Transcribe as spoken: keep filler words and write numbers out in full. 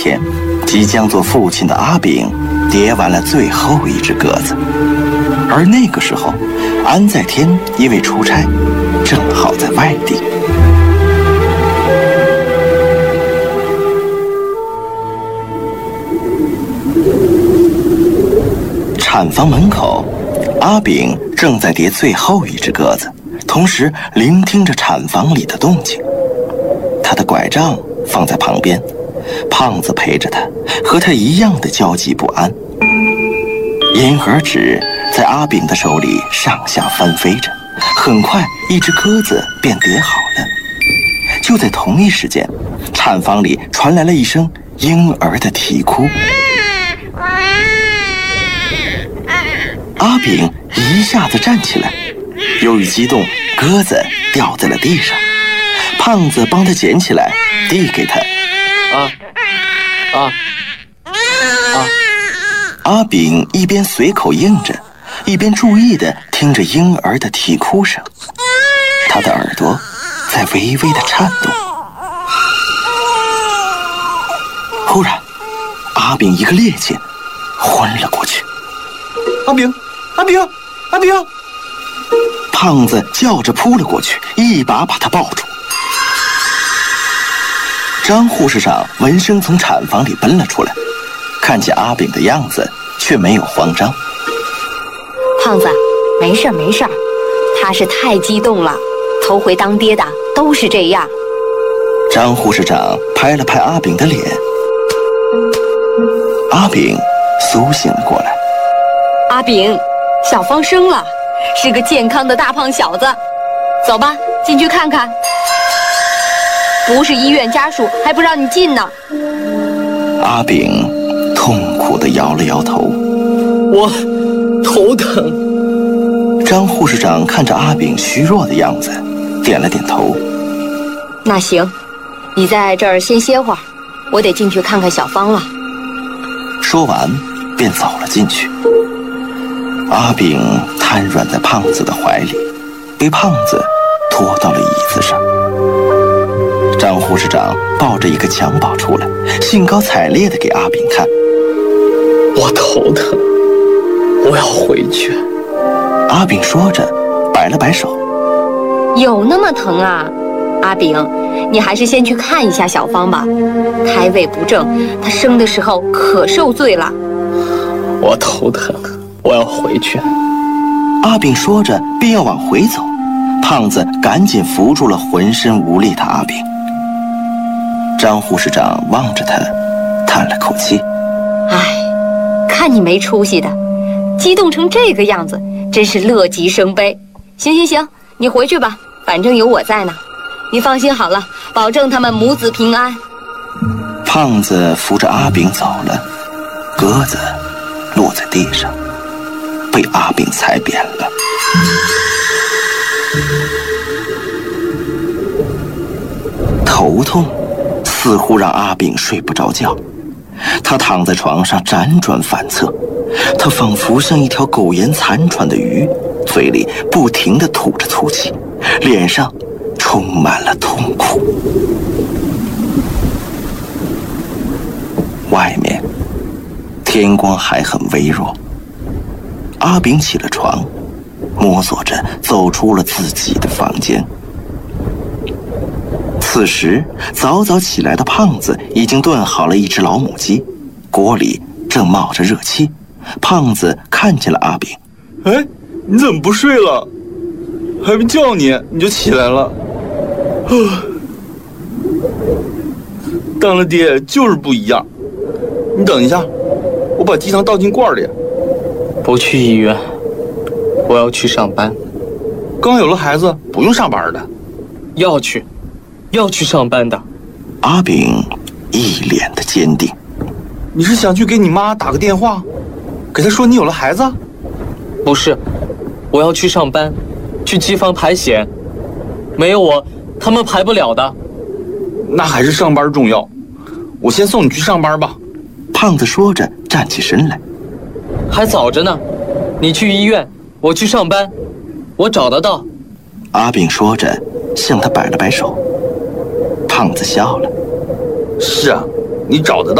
天，即将做父亲的阿炳叠完了最后一只鸽子，而那个时候，安在天因为出差，正好在外地。产房门口，阿炳正在叠最后一只鸽子，同时聆听着产房里的动静。他的拐杖放在旁边，胖子陪着他，和他一样的焦急不安。银盒纸在阿炳的手里上下翻飞着，很快一只鸽子便叠好了。就在同一时间，产房里传来了一声婴儿的啼哭。阿炳一下子站起来，由于激动，鸽子掉在了地上。胖子帮他捡起来，递给他。 啊啊啊！ 阿炳一边随口应着，一边注意地听着婴儿的啼哭声，他的耳朵在微微的颤动。忽然，阿炳一个趔趄，昏了过去。 阿炳，阿炳，阿炳！ 胖子叫着扑了过去，一把把他抱住。张护士长闻声从产房里奔了出来，看见阿炳的样子，却没有慌张。 胖子，没事没事，他是太激动了，头回当爹的都是这样。 张护士长拍了拍阿炳的脸，阿炳苏醒了过来。 阿炳，小芳生了，是个健康的大胖小子，走吧，进去看看。不是医院家属还不让你进呢。 阿炳痛苦地摇了摇头， 我头疼。 张护士长看着阿炳虚弱的样子，点了点头。 那行，你在这儿先歇会儿，我得进去看看小芳了。 说完便走了进去。阿炳瘫软在胖子的怀里，被胖子拖到了椅子上。张护士长抱着一个襁褓出来，兴高采烈地给阿炳看。 我头疼，我要回去。 阿炳说着，摆了摆手。 有那么疼啊？阿炳，你还是先去看一下小芳吧。胎位不正，她生的时候可受罪了。 我头疼，我要回去。 阿炳说着便要往回走，胖子赶紧扶住了浑身无力的阿炳。张护士长望着他，叹了口气：“ 唉，看你没出息的，激动成这个样子，真是乐极生悲。行行行，你回去吧，反正有我在呢。你放心好了，保证他们母子平安。” 胖子扶着阿炳走了，鸽子落在地上，被阿炳踩扁了。头痛似乎让阿炳睡不着觉，他躺在床上辗转反侧，他仿佛像一条苟延残喘的鱼，嘴里不停地吐着粗气，脸上充满了痛苦。外面天光还很微弱，阿炳起了床，摸索着走出了自己的房间。此时早早起来的胖子已经炖好了一只老母鸡，锅里正冒着热气。胖子看见了阿炳：“ 哎，你怎么不睡了？还没叫你你就起来了。当了爹就是不一样。你等一下，我把鸡汤倒进罐里。 不去医院，我要去上班。 刚有了孩子不用上班的。 要去要去上班的。” 阿炳一脸的坚定。 你是想去给你妈打个电话，给她说你有了孩子？ 不是，我要去上班，去机房排险，没有我他们排不了的。 那还是上班重要，我先送你去上班吧。 胖子说着站起身来。 还早着呢，你去医院，我去上班，我找得到。 阿炳说着向他摆了摆手。胖子笑了。 是啊，你找得到。